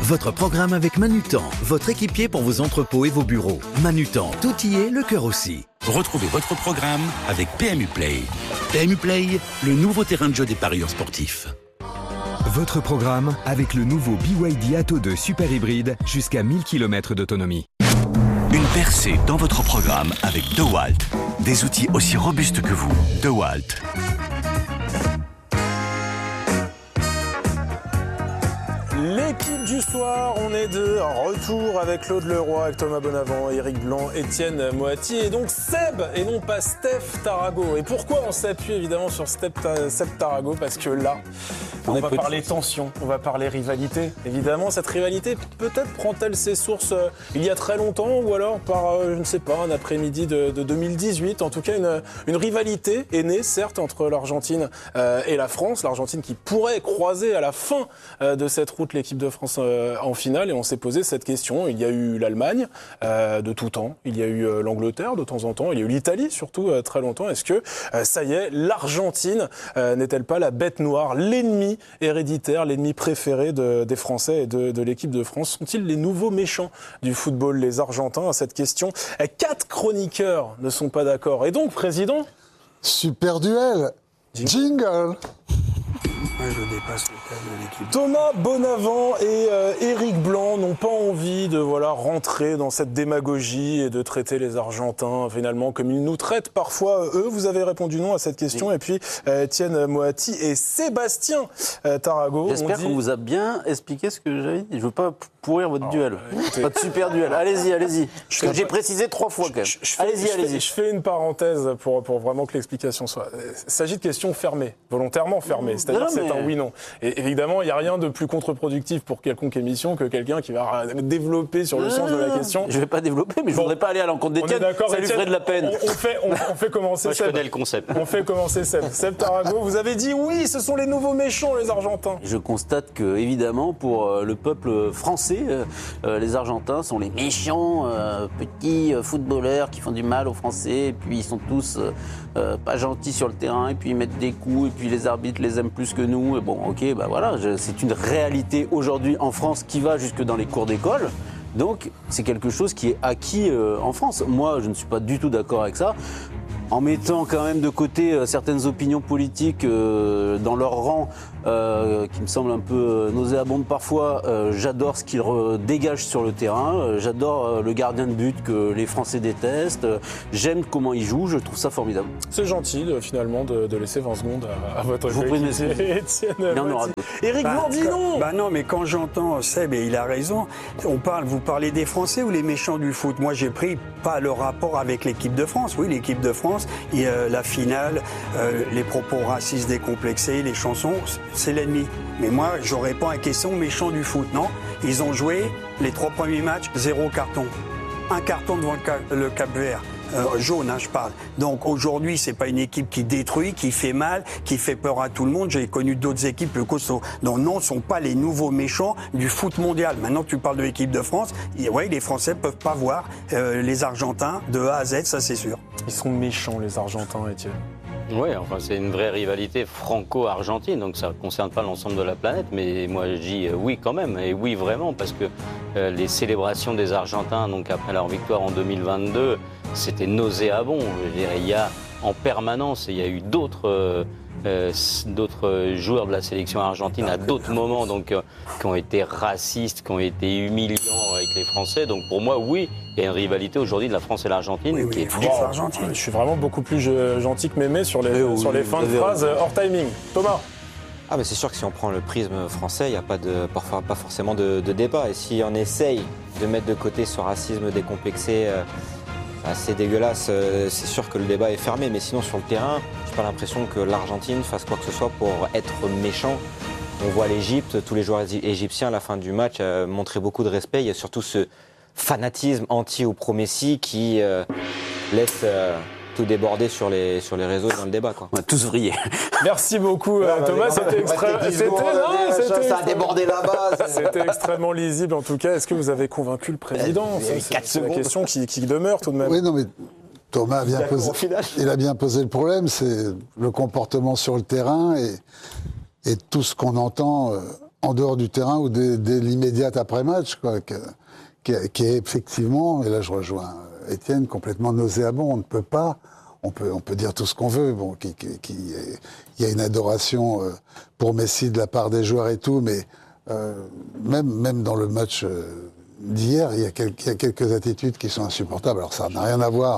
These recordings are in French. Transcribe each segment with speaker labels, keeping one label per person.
Speaker 1: Votre programme avec Manutan, votre équipier pour vos entrepôts et vos bureaux. Manutan, tout y est, le cœur aussi.
Speaker 2: Retrouvez votre programme avec PMU Play. PMU Play, le nouveau terrain de jeu des parieurs sportifs.
Speaker 3: Votre programme avec le nouveau BYD Atto 2 Super Hybride jusqu'à 1000 km d'autonomie.
Speaker 2: Une percée dans votre programme avec DeWalt. Des outils aussi robustes que vous. DeWalt.
Speaker 4: L'équipe du soir, on est de retour avec Claude Leroy, avec Thomas Bonavent, Éric Blanc, Étienne Moati et donc Seb et non pas Steph Tarago. Et pourquoi on s'appuie évidemment sur Seb Tarago? Parce que là, on va parler tension, on va parler rivalité. Évidemment, cette rivalité, peut-être prend-elle ses sources il y a très longtemps ou alors par, je ne sais pas, un après-midi de 2018. En tout cas, une rivalité est née, certes, entre l'Argentine et la France. L'Argentine qui pourrait croiser à la fin de cette route l'équipe de France en finale. Et on s'est posé cette question. Il y a eu l'Allemagne de tout temps. Il y a eu l'Angleterre de temps en temps. Il y a eu l'Italie surtout très longtemps. Est-ce que ça y est, l'Argentine n'est-elle pas la bête noire, l'ennemi héréditaire, l'ennemi préféré des Français et de l'équipe de France? Sont-ils les nouveaux méchants du football, les Argentins? À cette question, 4 chroniqueurs ne sont pas d'accord. Et donc, président?
Speaker 5: Super duel. Jingle.
Speaker 6: Moi, je dépasse le thème de l'équipe.
Speaker 4: Thomas Bonavent et Éric Blanc n'ont pas envie de rentrer dans cette démagogie et de traiter les Argentins finalement comme ils nous traitent parfois. Eux, vous avez répondu non à cette question. Oui. Et puis Étienne Moati et Sébastien Tarago.
Speaker 7: J'espère qu'on vous a bien expliqué ce que j'avais dit. Je ne veux pas pourrir votre duel. Pas de super duel. Allez-y. J'ai précisé 3 fois quand même. Allez-y.
Speaker 4: Je fais une parenthèse pour vraiment que l'explication soit. Il s'agit de questions fermées, volontairement fermées. C'est-à-dire que c'est un oui-non. Et évidemment, il n'y a rien de plus contre-productif pour quelconque émission que quelqu'un qui va développer sur le sens de la question.
Speaker 7: Je ne vais pas développer, mais je ne voudrais pas aller à l'encontre d'Étienne. Ça lui ferait de la peine.
Speaker 4: On fait commencer Seb.
Speaker 7: Moi, je connais le concept.
Speaker 4: On fait commencer Seb. Seb Tarago, vous avez dit oui, ce sont les nouveaux méchants, les Argentins.
Speaker 7: Je constate que, évidemment, pour le peuple français, les Argentins sont les méchants petits footballeurs qui font du mal aux Français. Et puis, ils sont tous pas gentils sur le terrain. Et puis, ils mettent des coups. Et puis, les arbitres les aiment plus que nous. Et bon, ok, c'est une réalité aujourd'hui en France qui va jusque dans les cours d'école. Donc, c'est quelque chose qui est acquis en France. Moi, je ne suis pas du tout d'accord avec ça. En mettant quand même de côté certaines opinions politiques dans leur rang, qui me semblent un peu nauséabondes parfois, j'adore ce qu'ils dégagent sur le terrain, j'adore le gardien de but que les Français détestent, j'aime comment il joue, je trouve ça formidable.
Speaker 4: C'est gentil finalement de laisser 20 secondes à votre
Speaker 7: coéquipier Étienne.
Speaker 4: Éric Blanc dit non.
Speaker 6: Non, mais quand j'entends Seb, et il a raison, vous parlez des Français ou les méchants du foot? Moi, j'ai pris pas le rapport avec l'équipe de France. Oui, l'équipe de France, la finale, les propos racistes décomplexés, les chansons, c'est l'ennemi. Mais moi, je réponds à la question méchant du foot, non? Ils ont joué les 3 premiers matchs, 0 carton. 1 carton devant le Cap-Vert. Jaune, je parle. Donc aujourd'hui, c'est pas une équipe qui détruit, qui fait mal, qui fait peur à tout le monde. J'ai connu d'autres équipes plus costauds. Donc non, ce ne sont pas les nouveaux méchants du foot mondial. Maintenant que tu parles de l'équipe de France, les Français peuvent pas voir les Argentins de A à Z, ça c'est sûr.
Speaker 4: Ils sont méchants, les Argentins, Étienne.
Speaker 8: Oui, c'est une vraie rivalité franco-argentine, donc ça ne concerne pas l'ensemble de la planète, mais moi je dis oui quand même, et oui vraiment, parce que les célébrations des Argentins, donc après leur victoire en 2022, c'était nauséabond. Je veux dire, il y a en permanence, il y a eu d'autres joueurs de la sélection argentine à d'autres moments donc, qui ont été racistes, qui ont été humiliants avec les Français. Donc pour moi, oui, il y a une rivalité aujourd'hui de la France et l'Argentine qui est forte.
Speaker 4: Je suis vraiment beaucoup plus gentil que Mémé sur les fins de phrases hors timing. Thomas?
Speaker 9: Ah, mais c'est sûr que si on prend le prisme français, il n'y a pas forcément de débat. Et si on essaye de mettre de côté ce racisme décomplexé assez dégueulasse, c'est sûr que le débat est fermé. Mais sinon, sur le terrain, je n'ai pas l'impression que l'Argentine fasse quoi que ce soit pour être méchant. On voit l'Égypte, tous les joueurs égyptiens à la fin du match montraient beaucoup de respect. Il y a surtout ce fanatisme anti ou pro-Messi qui laisse tout déborder sur les réseaux dans le débat, quoi.
Speaker 7: On va tous vriller.
Speaker 4: Merci beaucoup Thomas, c'était
Speaker 9: ça a débordé là-bas.
Speaker 4: C'était extrêmement lisible en tout cas. Est-ce que vous avez convaincu le président? C'est la question qui demeure tout de même.
Speaker 5: Oui, non mais Thomas a bien posé le problème, c'est le comportement sur le terrain et tout ce qu'on entend en dehors du terrain ou dès l'immédiate après-match, quoi, qui est effectivement, et là je rejoins Étienne, complètement nauséabond. On ne peut pas, on peut dire tout ce qu'on veut, bon, il y a une adoration pour Messi de la part des joueurs et tout, mais même dans le match d'hier, il y a quelques attitudes qui sont insupportables. Alors ça n'a rien à voir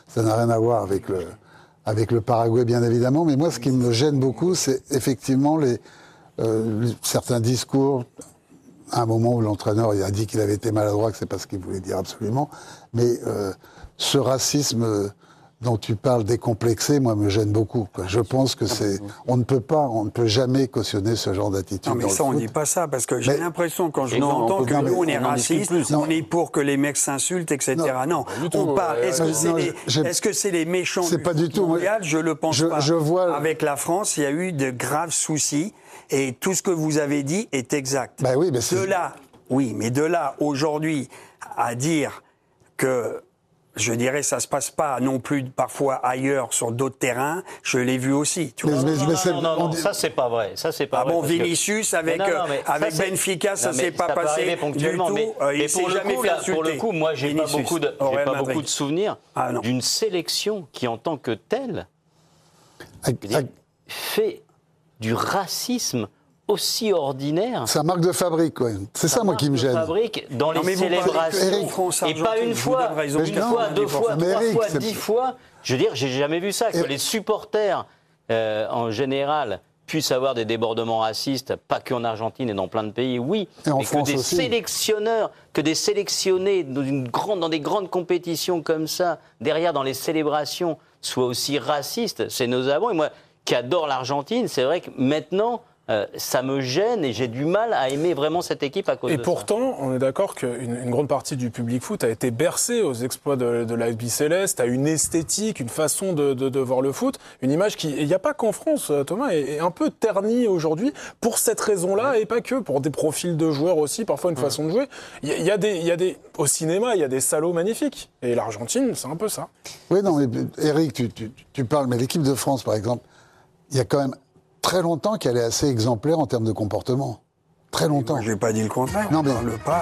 Speaker 5: avec le Paraguay, bien évidemment, mais moi ce qui me gêne beaucoup, c'est effectivement certains discours. À un moment où l'entraîneur il a dit qu'il avait été maladroit, que c'est pas ce qu'il voulait dire absolument, mais ce racisme dont tu parles décomplexé, moi, me gêne beaucoup, quoi. Je pense que on ne peut jamais cautionner ce genre d'attitude.
Speaker 6: Non, mais ça, on ne dit pas ça, parce que j'ai l'impression, quand je l'entends, que nous, on est raciste, on est pour que les mecs s'insultent, etc. Non, on parle. Est-ce que c'est les méchants du foot mondial ? Je le pense pas. Avec la France, il y a eu de graves soucis, et tout ce que vous avez dit est exact.
Speaker 5: Bah oui, mais
Speaker 6: de là, aujourd'hui, à dire que, je dirais, ça se passe pas non plus parfois ailleurs sur d'autres terrains. Je l'ai vu aussi. Tu vois.
Speaker 8: Non, ça c'est pas vrai. Ça c'est pas vrai.
Speaker 6: Bon, Vinicius avec Benfica, ça s'est pas passé ponctuellement. Il s'est jamais fait insulter.
Speaker 8: Pour le coup, moi j'ai pas beaucoup de souvenirs d'une sélection qui, en tant que telle, fait du racisme aussi ordinaire.
Speaker 5: C'est un marque de fabrique, ouais. C'est ça, moi, qui me gêne.
Speaker 8: Fabrique dans les célébrations. Et pas une fois, deux fois, trois fois, 10 fois. Je veux dire, j'ai jamais vu ça. Que les supporters, en général, puissent avoir des débordements racistes, pas qu'en Argentine et dans plein de pays, oui.
Speaker 5: Et en
Speaker 8: mais
Speaker 5: France
Speaker 8: que des
Speaker 5: aussi.
Speaker 8: sélectionneurs, que des sélectionnés dans des grandes compétitions comme ça, derrière dans les célébrations, soient aussi racistes, c'est nauséabond. Et moi, qui adore l'Argentine, c'est vrai que maintenant, ça me gêne et j'ai du mal à aimer vraiment cette équipe à cause de ça.
Speaker 4: Et pourtant, on est d'accord qu'une grande partie du public foot a été bercée aux exploits de l'Albi Céleste, a une esthétique, une façon de voir le foot, une image qui, il n'y a pas qu'en France, Thomas, est un peu ternie aujourd'hui pour cette raison-là et pas que, pour des profils de joueurs aussi, parfois une façon de jouer. Il y a des, au cinéma, il y a des salauds magnifiques. Et l'Argentine, c'est un peu ça.
Speaker 5: Oui, non, mais Eric, tu parles, mais l'équipe de France, par exemple, il y a quand même très longtemps qu'elle est assez exemplaire en termes de comportement. Très longtemps.
Speaker 6: Je n'ai pas dit le contraire.
Speaker 5: Non, mais
Speaker 6: pas.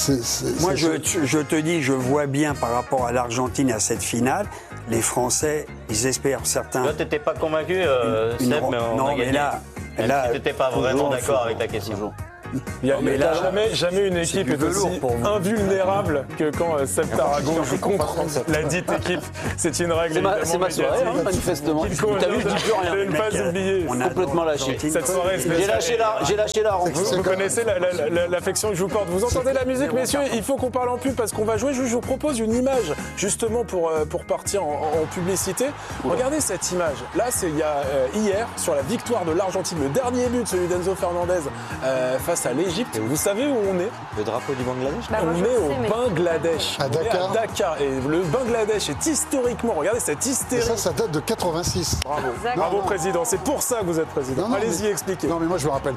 Speaker 6: Moi, je te dis, je vois bien par rapport à l'Argentine à cette finale, les Français, ils espèrent certains.
Speaker 8: Là, tu n'étais pas convaincu, Seb, mais on a gagné. Mais là, tu n'étais pas vraiment d'accord avec la question.
Speaker 4: Il n'y a jamais une équipe est aussi invulnérable que quand Seb Tarago joue contre la dite équipe. C'est une règle évidemment.
Speaker 7: C'est ma soirée, manifestement. T'as vu, je dis plus rien.
Speaker 4: Ne pas oublier.
Speaker 7: Complètement lâché.
Speaker 4: Cette soirée,
Speaker 7: j'ai lâché la rampe.
Speaker 4: Vous connaissez l'affection que je vous porte. Vous entendez la musique, messieurs? Il faut qu'on parle en pub parce qu'on va jouer. Je vous propose une image justement pour partir en publicité. Regardez cette image. Là, c'est hier sur la victoire de l'Argentine, le dernier but, celui d'Enzo Fernandez face à l'Égypte. Vous savez où on est?
Speaker 9: Le drapeau du Bangladesh.
Speaker 4: On est au Bangladesh.
Speaker 5: À Dakar.
Speaker 4: À Dakar. Et le Bangladesh est historiquement, regardez cette hystérie.
Speaker 5: Et ça date de 86.
Speaker 4: Bravo président, c'est pour ça que vous êtes président. Allez-y, expliquez.
Speaker 5: Non mais moi je me rappelle,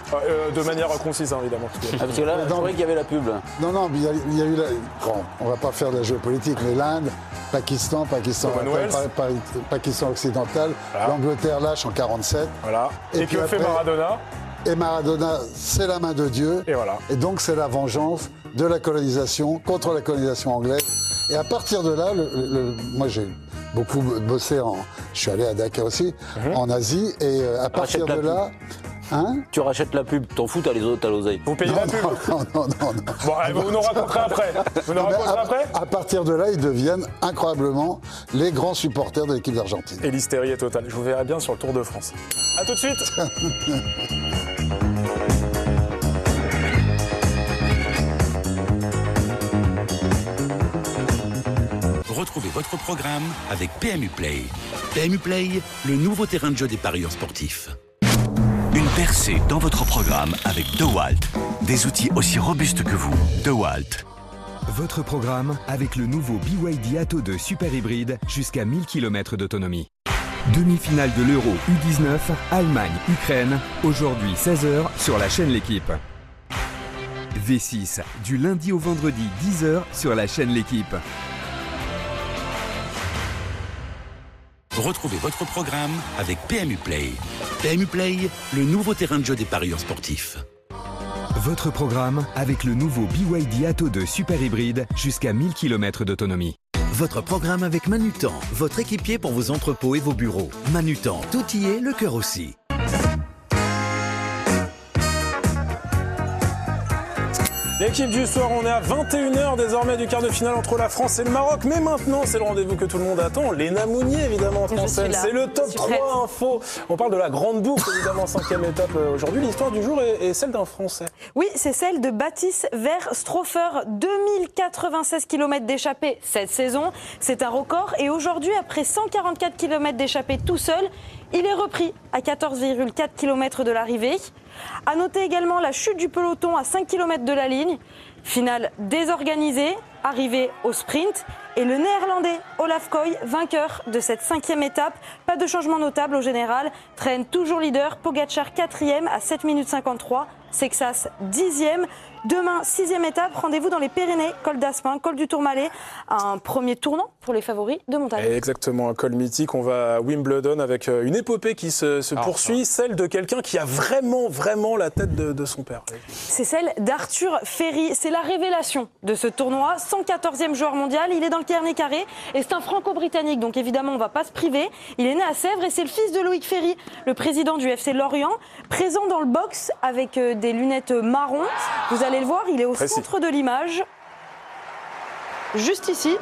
Speaker 4: de manière concise, hein, évidemment.
Speaker 7: Parce que là, je croyais qu'il y avait la pub.
Speaker 5: Non, mais il y a eu on va pas faire de la géopolitique, mais l'Inde, Pakistan occidental, voilà. L'Angleterre lâche en 47.
Speaker 4: Voilà. Et que fait Maradona?
Speaker 5: Et Maradona, c'est la main de Dieu.
Speaker 4: Et voilà.
Speaker 5: Et donc c'est la vengeance de la colonisation contre la colonisation anglaise. Et à partir de là, moi j'ai beaucoup bossé je suis allé à Dakar aussi, en Asie, et à partir de là. Hein?
Speaker 7: Tu rachètes la pub, t'en fous, t'as les autres, t'as l'oseille.
Speaker 4: Vous payez la pub?
Speaker 5: Non.
Speaker 4: Bon, vous nous raconterez après.
Speaker 5: À partir de là, ils deviennent incroyablement les grands supporters de l'équipe d'Argentine.
Speaker 4: Et l'hystérie est totale. Je vous verrai bien sur le Tour de France. À tout de suite.
Speaker 10: Retrouvez votre programme avec PMU Play. PMU Play, le nouveau terrain de jeu des parieurs sportifs.
Speaker 2: Une percée dans votre programme avec DeWalt. Des outils aussi robustes que vous. DeWalt.
Speaker 3: Votre programme avec le nouveau BYD Atto 2 Super Hybride jusqu'à 1000 km d'autonomie. Demi-finale de l'Euro U19, Allemagne-Ukraine, aujourd'hui 16h sur la chaîne L'Équipe. V6, du lundi au vendredi 10h sur la chaîne L'Équipe.
Speaker 10: Retrouvez votre programme avec PMU Play. PMU Play, le nouveau terrain de jeu des parieurs sportifs.
Speaker 3: Votre programme avec le nouveau BYD Atto 2 super hybride jusqu'à 1000 km d'autonomie.
Speaker 1: Votre programme avec Manutan, votre équipier pour vos entrepôts et vos bureaux. Manutan, tout y est, le cœur aussi.
Speaker 4: L'équipe du soir, on est à 21h désormais du quart de finale entre la France et le Maroc. Mais maintenant, c'est le rendez-vous que tout le monde attend. Léna Mounier, évidemment, entre en scène. C'est le top 3 info. On parle de la grande boucle, évidemment, 5e étape aujourd'hui. L'histoire du jour est celle d'un Français.
Speaker 11: Oui, c'est celle de Baptiste Verstroffer. 2096 km d'échappée cette saison. C'est un record. Et aujourd'hui, après 144 km d'échappée tout seul, il est repris à 14,4 km de l'arrivée. À noter également la chute du peloton à 5 km de la ligne. Finale désorganisée, arrivée au sprint. Et le néerlandais Olaf Koy, vainqueur de cette 5e étape. Pas de changement notable au général. Traîne toujours leader. Pogacar 4e à 7 minutes 53. Sexas 10e. Demain, 6e étape, rendez-vous dans les Pyrénées, col d'Aspin, col du Tourmalet, un premier tournant pour les favoris de montagne.
Speaker 4: Exactement, un col mythique. On va à Wimbledon avec une épopée qui se poursuit, celle de quelqu'un qui a vraiment la tête de son père.
Speaker 11: C'est celle d'Arthur Ferry, c'est la révélation de ce tournoi, 114e joueur mondial, il est dans le dernier carré et c'est un franco-britannique, donc évidemment on ne va pas se priver. Il est né à Sèvres et c'est le fils de Loïc Ferry, le président du FC Lorient, présent dans le box avec des lunettes marron. Vous allez le voir, il est au centre de l'image, juste ici.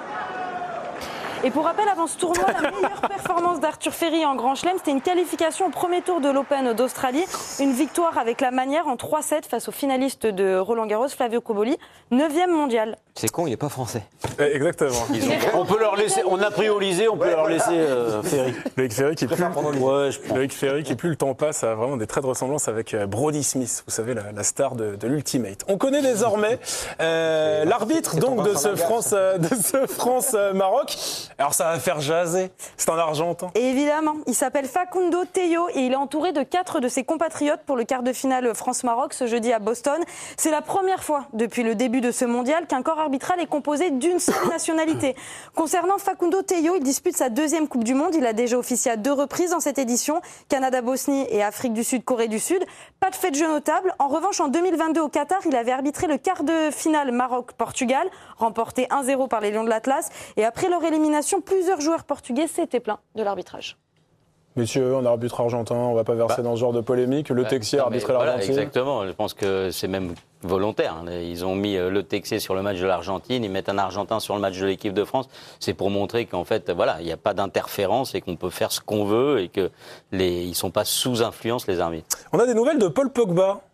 Speaker 11: Et pour rappel, avant ce tournoi, la meilleure performance d'Arthur Ferry en Grand Chelem, c'était une qualification au premier tour de l'Open d'Australie. Une victoire avec la manière en 3-7 face au finaliste de Roland-Garros, Flavio Cobolli, 9e mondial.
Speaker 9: C'est con, il n'est pas français.
Speaker 4: Exactement.
Speaker 7: On peut leur laisser, on a priorisé, on peut leur laisser Ferry.
Speaker 4: Loïc Ferry qui plus le temps passe a vraiment des traits de ressemblance avec Brody Smith, vous savez, la star de l'Ultimate. On connaît désormais l'arbitre donc de ce France-Maroc. Alors ça va faire jaser, c'est un Argentin.
Speaker 11: Et évidemment, il s'appelle Facundo Tello et il est entouré de 4 de ses compatriotes pour le quart de finale France-Maroc ce jeudi à Boston. C'est la première fois depuis le début de ce mondial qu'un corps arbitral est composé d'une seule nationalité. Concernant Facundo Tello, il dispute sa 2e Coupe du Monde. Il a déjà officié à 2 reprises dans cette édition, Canada-Bosnie et Afrique du Sud, Corée du Sud. Pas de fait de jeu notable. En revanche, en 2022 au Qatar, il avait arbitré le quart de finale Maroc-Portugal, remporté 1-0 par les Lions de l'Atlas. Et après leur élimination, plusieurs joueurs portugais s'étaient plaints de l'arbitrage.
Speaker 4: Messieurs, un arbitre argentin, on ne va pas verser dans ce genre de polémique. Le Texier a arbitré l'Argentine.
Speaker 8: Exactement, je pense que c'est même volontaire. Ils ont mis le Texier sur le match de l'Argentine, ils mettent un Argentin sur le match de l'équipe de France. C'est pour montrer qu'en fait, voilà, il n'y a pas d'interférence et qu'on peut faire ce qu'on veut et qu'ils ne sont pas sous influence, les arbitres.
Speaker 4: On a des nouvelles de Paul Pogba.